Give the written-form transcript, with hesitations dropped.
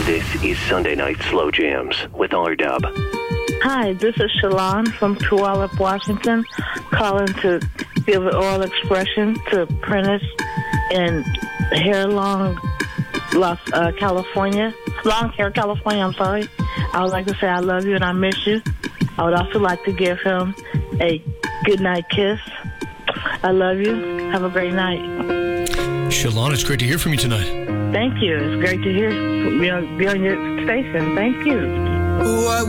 This is Sunday Night Slow Jams with R-Dub. Hi, this is Shalon from Puyallup, Washington, calling to give an oral expression to Prentice in California. Long Hair, California, I'm sorry. I would like to say I love you and I miss you. I would also like to give him a goodnight kiss. I love you. Have a great night. Shalon, it's great to hear from you tonight. Thank you. It's great to be on your station. Thank you.